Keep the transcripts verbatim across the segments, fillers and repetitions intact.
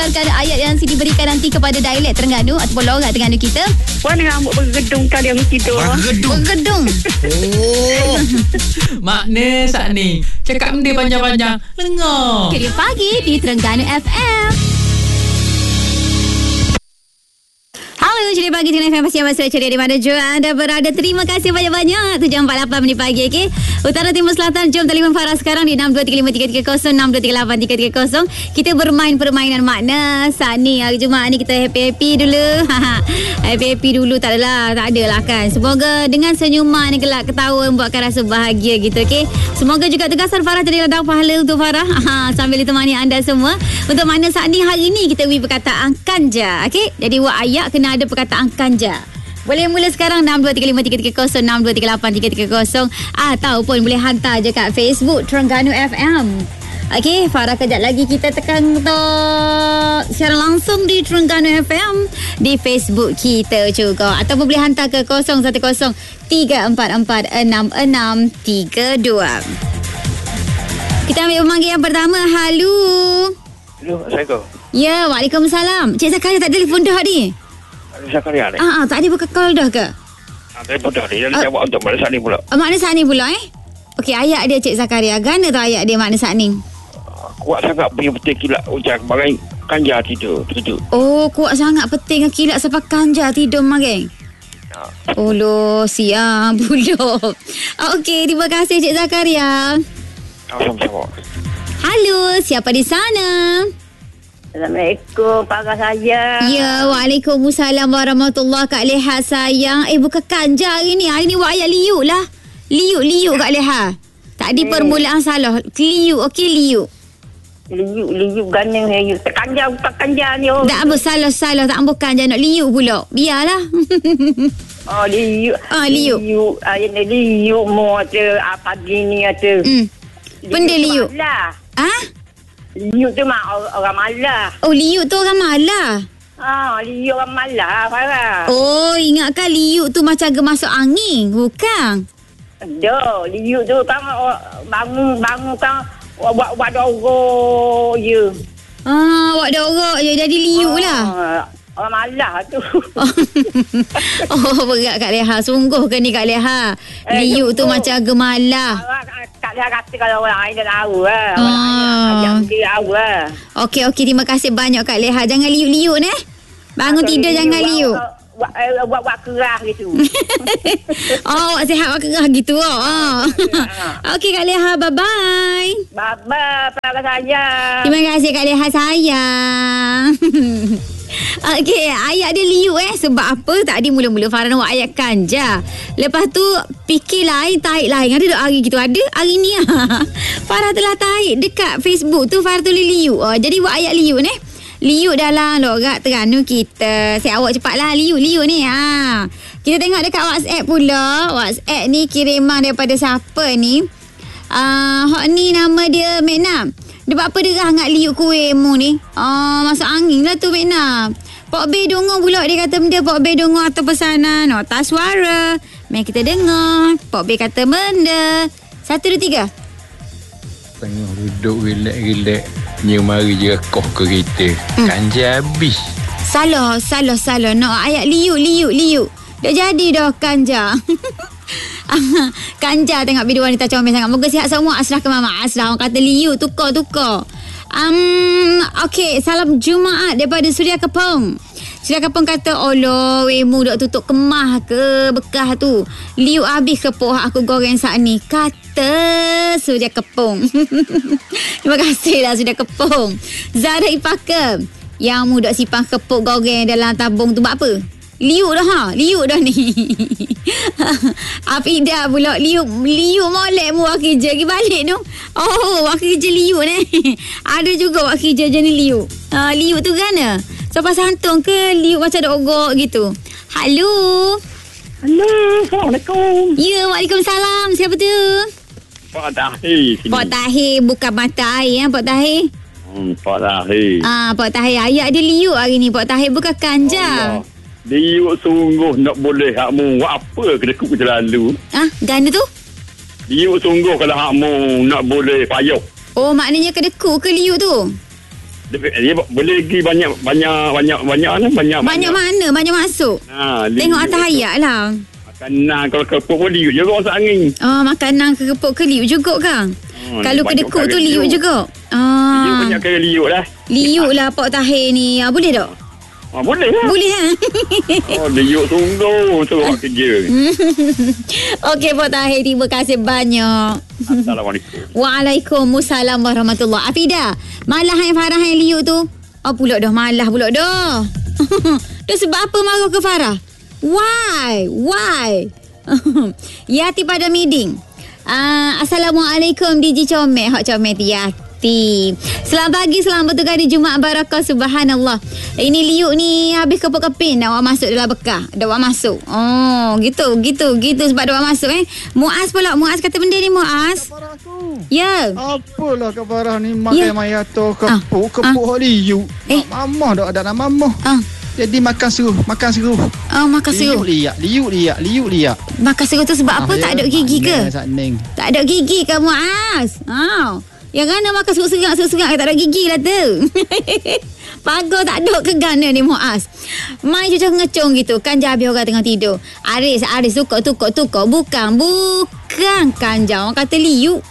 tukarkan ayat yang diberikan nanti kepada dialek Terengganu ataupun logat Terengganu kita. Puan rambut bergedung kali yang tidur. Bergedung. Bergedung. Oh. Makna saat ni cakap benda panjang-panjang dengar. Ceria Pagi di Terengganu F M. Halo, Ceria Pagi dengan F M Pasien Masa Ceria di mana jua anda berada. Terima kasih banyak-banyak. tujuh empat lapan minit pagi, okey. Utara Timur Selatan, jom telefon Farah sekarang di enam dua tiga lima tiga tiga kosong enam dua tiga lapan tiga tiga kosong. Kita bermain permainan makna. Saat ni hari Jumaat ni kita happy-happy dulu. Happy-happy dulu tak adalah, tak adalah kan. Semoga dengan senyuman ni kelak ketawa membuatkan rasa bahagia gitu, okey. Semoga juga tugasan Farah jadi ladang pahala untuk Farah. Sambil ditemani anda semua. Untuk makna saat ni hari ni kita beri perkataan kanja, okey. Jadi wak ayak kena ada perkataan kanja. Boleh mula sekarang enam dua tiga lima tiga tiga kosong enam dua tiga lapan tiga tiga kosong ataupun boleh hantar je kat Facebook Terengganu F M. Okey, Farah kejap lagi kita tekan untuk secara langsung di Terengganu F M di Facebook kita juga ataupun boleh hantar ke kosong satu kosong tiga empat empat enam enam tiga dua. Kita ambil pemanggil yang pertama. Halo. Hello, Assalamualaikum. Ya, Waalaikumsalam. Cik Zakaria tak telefon dah ni? Zakaria ni. Ah, ah, tak ada buka call dah ke? Ah, telefon dah ni. Dia jawab untuk makna saat ni pula. Oh, makna saat ni pula eh? Okey, ayat dia Cik Zakaria. Gana tu ayat dia makna saat ni? Ah, kuat sangat punya betul kilat ujar bagai kanja tidur. Terkejut. Oh, kuat sangat peting kilat sampai kanja tidur mageng. Ah. Oh, lo siap buluk. Okey, terima kasih Cik Zakaria. Ah, sama-sama. Halo, siapa di sana? Assalamualaikum, Pak saya. Ya, Waalaikumsalam warahmatullahi. Kak Leha sayang. Eh, bukan kanja hari ni. Hari ni buat ayat liuk lah. Liuk, liuk Kak Leha. Tadi hmm. permulaan salah. Liuk, okey liuk. Liuk, liuk ganang saya. Kanja, tak kanja ni. Oh. Tak apa, salah-salah. Tak apa kanja nak liuk pula. Biarlah. Oh, liuk. Ah, liuk. Liuk. Ah, yang liuk mu ada apa gini ada. Hmm. Benda liuk. Lah. Ah? Liuk tu mak orang malah. Oh, liuk tu orang malah. Ah, liuk orang malah, Farah. Oh, ingatkan liuk tu macam gemasuk angin. Bukan. Dah, liuk tu kan bangun bangun kan buat buat dorok je. Ah, awak dorok je jadi liuk lah. Ah, orang malah tu. Oh, berat Kak Leha. Sungguh ke ni Kak Leha? Liuk tu macam gemalah. Kak Leha kata kalau orang lain dah tahu lah. Ah. Orang lain ajak dia tahu lah. Okey, okey. Terima kasih banyak Kak Leha. Jangan liuk-liuk ni. Bangun tidur jangan liuk. Buat buat buat kerah gitu. Oh, awak sihat awak kerah gitu. Oh. Okey Kak Leha, bye-bye. Baba, Pak saya. Terima kasih Kak Leha sayang. Okey, ayat dia liuk eh. Sebab apa? Tadi mula-mula Farah nak ayat kanja. Lepas tu fikir lain, tarik lain. Ada tak hari gitu? Ada hari ni ah. Farah telah tarik dekat Facebook tu Farah tulis liuk. Oh, jadi buat ayat liuk ni. Liuk dalam logat Terengganu kita. Saya awak cepatlah liuk liuk ni ha. Kita tengok dekat WhatsApp pula. WhatsApp ni kiriman daripada siapa ni? Ah, uh, hok ni nama dia Mekna. Dia buat apa derah ngat liuk kuih mu ni? Ah, masuk angin lah tu Mekna. Pok B dongo pula dia kata benda Pok B dongo atau pesanan nota suara. Mari kita dengar. Pok B kata benda. Satu, dua, tiga. Tengah duduk relax-relax. Nyium mari je koh kereta. Hmm. Kanja habis. Salah, salah, salah. No, ayat liuk, liuk, liuk. Dah jadi dah kanja. Kanja tengok video wanita comel sangat. Moga sihat semua. Asrah ke Mama Asrah. Orang kata liuk, tukar, tukar. Um, Okey, salam Jumaat daripada Suria Kepong. Suria Kepong kata, Allah, wemu duk tutup kemah ke bekah tu. Liuk habis ke poh aku goreng saat ni. Kata Suria Kepong. Terima kasih lah Suria Kepong. Zara Ipaka, yang mu duk sipang kepuk goreng dalam tabung tu buat apa? Liuk dah ha, liuk dah ni. Afidah pula liuk, liuk molek mu wakil kerja pergi balik tu. Oh, wakil kerja liuk ni. Ada juga wakil kerja je ni liuk. Ha, liuk tu kan? Sampai santung ke liuk macam ada ogok gitu. Halo. Halo, Assalamualaikum. Ya, Waalaikumsalam. Siapa tu? Pak Tahir. Pak Tahir, bukan mata air ya, Pak Tahir. Hmm, Pak Tahir. Ah, Pak Tahir, ayat dia liuk hari ni. Pak Tahir bukan kanja. Allah. Liuk sungguh nak boleh hakmu buat apa kena ku terlalu. Ah, ganda tu? Liuk sungguh kalau hakmu nak boleh payah. Oh, maknanya kedeku ke liuk tu? Dia boleh pergi banyak banyak banyak banyak lah, banyak Banyak mana? Banyak masuk? Ha, Tengok atas ayat lah. Makanan kalau kepuk pun liuk je orang angin. Oh, makanan ke kepuk ke liuk juga kan? Hmm, Kalau banyak kedekut tu kali liuk liuk. juga. Liuk Ah. banyak kali liuk lah. Liuk lah Pak Tahir ni. Ah, boleh tak? Ha, boleh lah. Boleh kan? Oh, liuk sungguh tu buat kerja. Okey Pak Tahir, terima kasih banyak. Assalamualaikum. Waalaikumsalam warahmatullahi. Afida, malah yang Farah yang liuk tu. Oh pula dah malah pula dah. Dah sebab apa marah ke Farah? Why? Why? Yati pada meeting. Uh, Assalamualaikum D J Comel. Hak Comel tu Yati. Selamat pagi, selamat bertugas di Jumaat Barakah. Subhanallah. Ini liuk ni habis kepuk-kepin dah awak masuk dalam bekah. Dah awak masuk. Oh, gitu, gitu, gitu sebab dah awak masuk eh. Muaz pula, Muaz kata benda ni Muaz. Kabar aku. Ya. Apalah kabar ni Ya. makan mayato kepuk kepuk hok liuk. Eh. Mamah dak ada nama mamah. Ah, Jadi makan seruh, makan seruh. oh, makan Liuk seruh. liak, liuk liak, liuk liak. Makan seruh tu sebab apa? Tak ada gigi ke? Ning. Tak ada gigi ke Muaz? Ha. Yang mana makan serak-serak serak-serak tak ada gigi lah tu. Pagar tak ada ke gana ni Muaz. Mai cucuk ngecong gitu kan jabi orang tengah tidur. Aris, Aris tukar tukar tukar bukan bukan kanja orang kata liuk.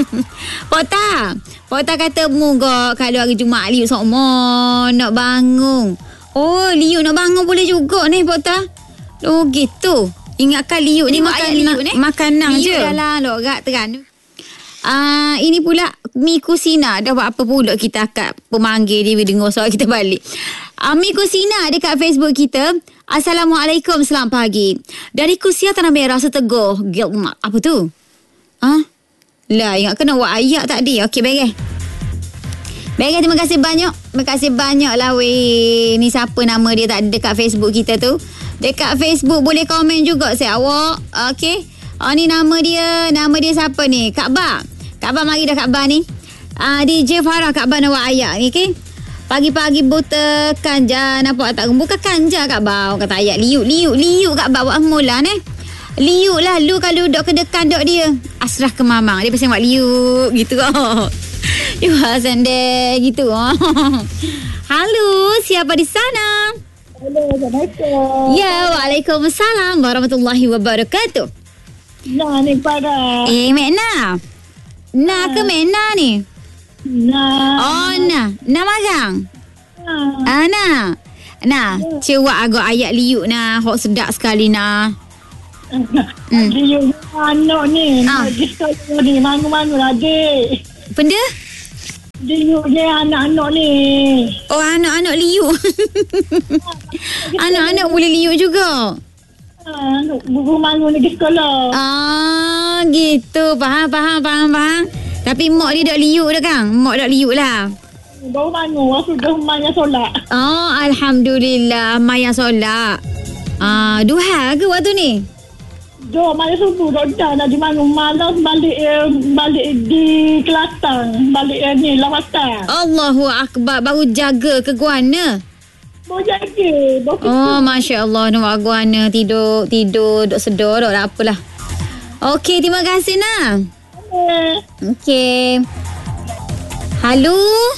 Pota. Pota kata muga kalau hari Jumaat liuk sokmo nak bangun. Oh, liuk nak bangun boleh juga ni Pota. Oh gitu. Ingatkan liuk ni makan liuk ni makanan je. Liuk dalam lorak Terengganu. Ah, uh, ini pula Mi Kusina. Dah buat apa pula kita akak pemanggil dia dengar suara kita balik. Uh, Mi Kusina dekat Facebook kita. Assalamualaikum, selamat pagi. Dari Kusia Tanah Merah Seteguh. Gilmat. Apa tu? Ah? Huh? Lah, ingat kena buat ayat tadi. Okey, baik. Baik, terima kasih banyak. Terima kasih banyak lah weh. Ni siapa nama dia tak ada dekat Facebook kita tu. Dekat Facebook boleh komen juga saya awak. Okey. Oh, ni nama dia. Nama dia siapa ni? Kak Ba. Kak Ba mari dah Kak Ba ni. Uh, D J Farah Kak Ba nak buat ayat ni. Okey. Pagi-pagi buta kanja. Nampak tak? Bukan kanja Kak Ba. Orang kata ayat liuk. Liuk. Liuk Kak Ba buat mula ni. Liuk lah. Lu kalau duduk ke dekan duk dia. Asrah ke mamang. Dia pasal buat liuk. Gitu oh. You Hasan deh. Gitu oh. Halo. Siapa di sana? Hello, Assalamualaikum. Ya. Waalaikumsalam warahmatullahi wabarakatuh. Nah, ni pada. Eh, Mek Na. Na ke Mek Na ni? Nah. Oh, Na. Na magang. Nah. Ah, Na. Na, cewak agak ayat liuk na. Hok sedap sekali na. Hmm. Dia anak ni. Ah. Nak pergi sekolah ni. Mangu-mangu lah, adik. Benda? Dia dia anak-anak ni. Oh, anak-anak liuk. Anak-anak boleh liuk juga. Ah, guru mangu nak pergi sekolah. Ah, gitu. Faham, faham, faham, faham. Tapi mak dia dak liuk dah kan? Mak dak liuk lah. Baru mangu. Waktu dah rumahnya solat. Oh, Alhamdulillah. Maya solat. Ah, duha ke waktu ni? Jom, malam subuh dah dah nak dimangu. Malam balik eh, balik di Kelantan. Balik eh, ni, Lawatan. Allahu Akbar. Baru jaga ke guana? Mau jaga. Baru Oh, Masya Allah. Nak guana tidur, tidur, duk sedar, duk tak apalah. Okey, terima kasih nak. Eh, Okey. Halo?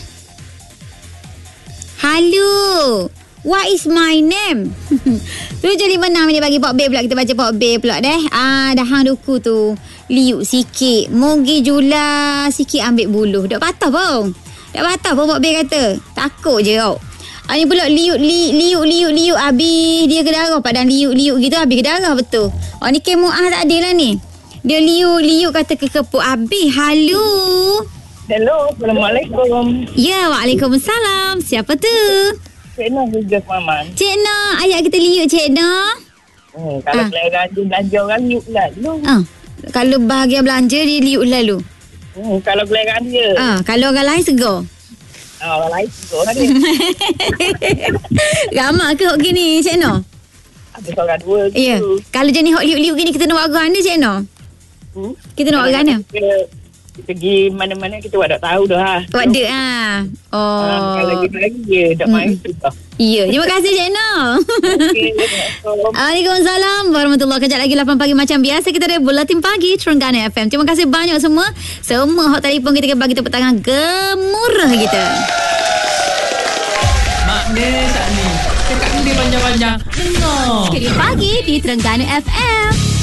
Halo? What is my name? Tu jadi menang dia bagi Pok B pula. Kita baca Pok B pula deh. Ah, dah hang duku tu. Liuk sikit. Mogi jula sikit ambil buluh. Dak patah pun. Dak patah pun Pok B kata. Takut je kau. Ah, ni pula liuk li, liuk liuk liuk habis dia ke darah. Padan liuk liuk gitu habis ke darah betul. Oh ni kemuah tak ada lah ni. Dia liuk liuk kata ke kepuk habis. Halo. hello. Assalamualaikum. Ya, Waalaikumsalam. Siapa tu? Cik Noh juga Maman. Cik Noh, ayat kita liuk Cik Noh. Hmm, kalau Ah. belanja belanja orang liuk lalu. Ah, kalau bahagian belanja dia liuk lalu. Hmm, kalau belanja dia. Ah, kalau orang lain segar. Ah, orang lain suka lah dia. Ramak ke hok gini Cik Noh? Ada seorang dua tu. Ya. Kalau jenis hok liuk-liuk gini kita nak buat orang mana Cik Noh? Hmm? Kita nak buat orang mana? Kita, kita pergi mana-mana kita buat tak tahu dah. Buat dek ah. Oh. Ah, kalau kita lagi dia tak main tu dah. Ya, terima kasih Cik Noh. Okey. Assalamualaikum. Waalaikumsalam warahmatullahi. Kejap lagi lapan pagi macam biasa kita ada Buletin Pagi Terengganu F M. Terima kasih banyak semua. Semua hot telefon kita bagi tepuk tangan gemuruh kita. Mak ni, sak ni. Cakap benda panjang-panjang. Dengar. Ceria Pagi di Terengganu F M.